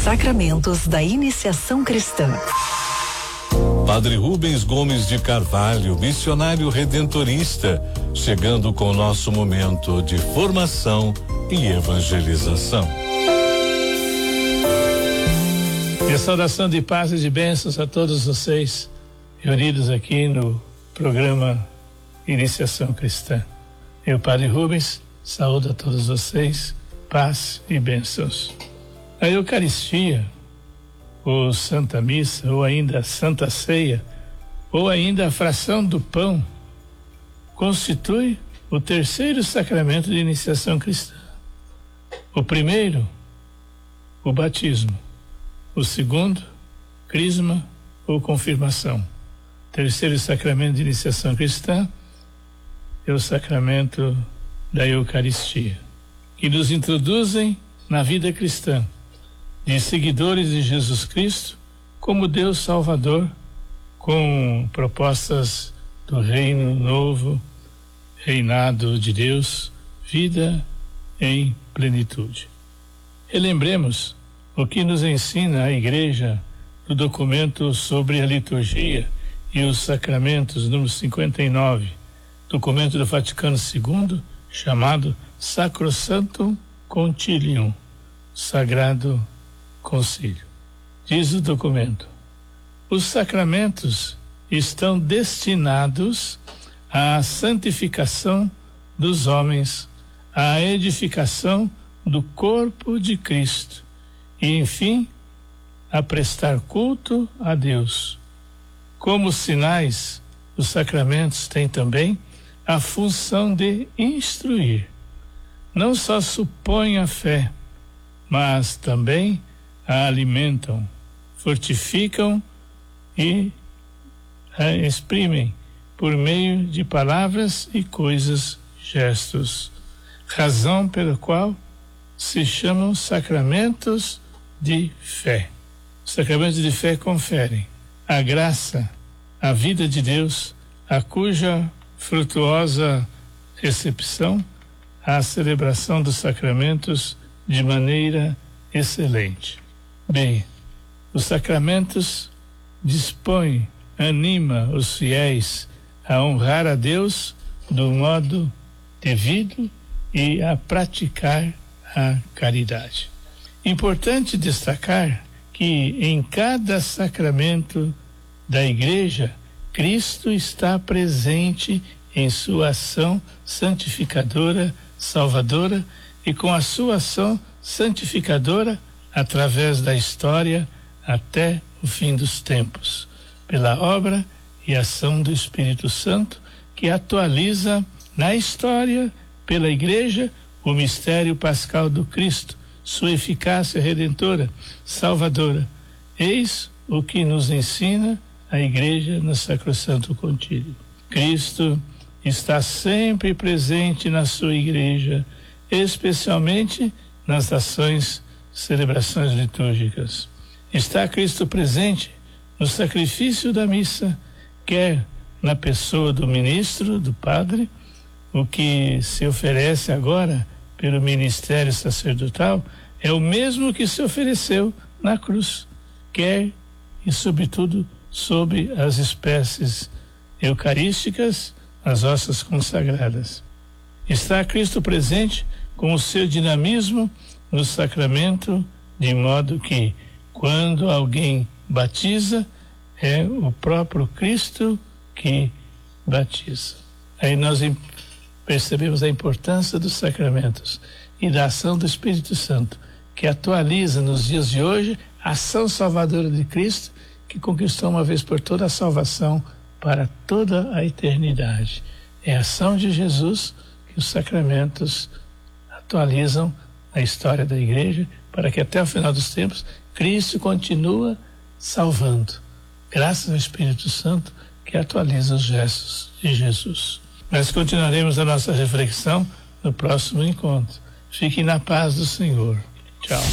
sacramentos da iniciação cristã. Padre Rubens Gomes de Carvalho, missionário redentorista, chegando com o nosso momento de formação e evangelização. Minha saudação de paz e de bênçãos a todos vocês reunidos aqui no programa Iniciação Cristã. Eu, Padre Rubens, saúdo a todos vocês, paz e bênçãos. A Eucaristia, ou Santa Missa, ou ainda a Santa Ceia, ou ainda a fração do pão, constitui o terceiro sacramento de iniciação cristã. O primeiro, o batismo. O segundo, crisma ou confirmação. O terceiro sacramento de iniciação cristã é o sacramento da Eucaristia, que nos introduzem na vida cristã, de seguidores de Jesus Cristo como Deus Salvador, com propostas do reino novo, reinado de Deus, vida em plenitude. Relembremos o que nos ensina a Igreja no documento sobre a liturgia e os sacramentos, número 59, documento do Vaticano II, chamado Sacrosanctum Concilium, Sagrado Concílio. Diz o documento: os sacramentos estão destinados à santificação dos homens, à edificação do corpo de Cristo e, enfim, a prestar culto a Deus. Como sinais, os sacramentos têm também a função de instruir. Não só supõem a fé, mas também a alimentam, fortificam e a exprimem por meio de palavras e coisas, gestos, razão pela qual se chamam sacramentos de fé. Os sacramentos de fé conferem a graça, a vida de Deus, a cuja frutuosa recepção, a celebração dos sacramentos de maneira excelente. Bem, os sacramentos dispõem, anima os fiéis a honrar a Deus do modo devido e a praticar a caridade. Importante destacar que em cada sacramento da Igreja, Cristo está presente em sua ação santificadora, salvadora, e com a sua ação santificadora através da história até o fim dos tempos, pela obra e ação do Espírito Santo, que atualiza na história, pela Igreja, o mistério pascal do Cristo, sua eficácia redentora, salvadora. Eis o que nos ensina a Igreja no Sacrosanto Concílio. Cristo está sempre presente na sua Igreja, especialmente nas ações, celebrações litúrgicas. Está Cristo presente no sacrifício da missa, quer na pessoa do ministro, do padre, o que se oferece agora pelo ministério sacerdotal é o mesmo que se ofereceu na cruz, quer e sobretudo sob as espécies eucarísticas, as hóstias consagradas. Está Cristo presente com o seu dinamismo no sacramento, de modo que, quando alguém batiza, é o próprio Cristo que batiza. Aí nós percebemos a importância dos sacramentos e da ação do Espírito Santo, que atualiza nos dias de hoje a ação salvadora de Cristo, que conquistou uma vez por todas a salvação para toda a eternidade. É a ação de Jesus que os sacramentos atualizam a história da Igreja, para que até o final dos tempos Cristo continua salvando, graças ao Espírito Santo que atualiza os gestos de Jesus. Nós continuaremos a nossa reflexão no próximo encontro. Fiquem na paz do Senhor. Tchau.